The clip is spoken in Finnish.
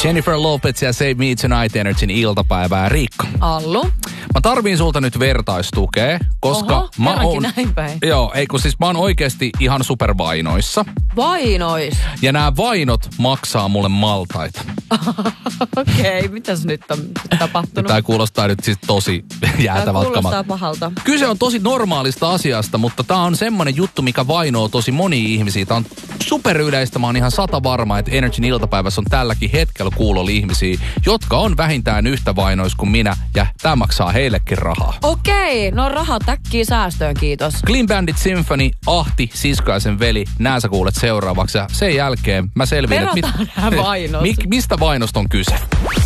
Jennifer Lopez ja Save Me Tonight Energyn iltapäivää. Riikka. Allu. Mä tarviin sulta nyt vertaistukea, koska Oho, mä oon... näin päin. Joo, siis mä oon oikeesti ihan supervainoissa. Vainois? Ja nämä vainot maksaa mulle maltaita. Okei, mitäs nyt on tapahtunut? Tää kuulostaa nyt siis tosi jäätävältä. Tää kuulostaa pahalta. Kyse on tosi normaalista asiasta, mutta tää on semmonen juttu, mikä vainoo tosi monia ihmisiä. Tää on superyleistä. Mä oon ihan 100% varma, että Energyn iltapäivässä on tälläkin hetkellä kuulolla ihmisiä, jotka on vähintään yhtä vainois kuin minä, ja tää maksaa heillekin rahaa. Okei, no rahat äkkiä säästöön, kiitos. Clean Bandit Symphony, Ahti, Sisko ja sen veli, nää sä kuulet seuraavaksi, ja sen jälkeen mä selviin, että mistä vainosta on kyse.